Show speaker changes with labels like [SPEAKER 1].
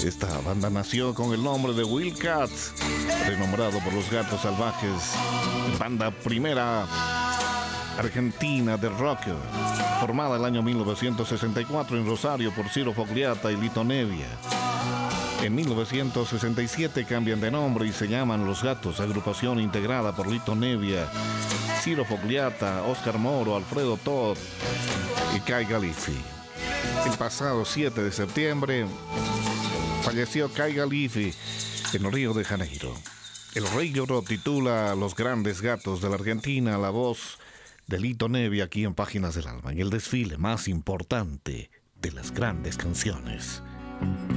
[SPEAKER 1] Esta banda nació con el nombre de Wildcats, renombrado por los Gatos Salvajes, banda primera argentina de rock, formada el año 1964 en Rosario por Ciro Fogliata y Lito Nevia. En 1967 cambian de nombre y se llaman Los Gatos, agrupación integrada por Lito Nevia, Ciro Fogliata, Oscar Moro, Alfredo Todd y Kai Galifi. El pasado 7 de septiembre falleció Kai Galifi en Río de Janeiro. El Rey Lloró titula Los Grandes Gatos de la Argentina, la voz de Lito Nevia aquí en Páginas del Alma, en el desfile más importante de las grandes canciones.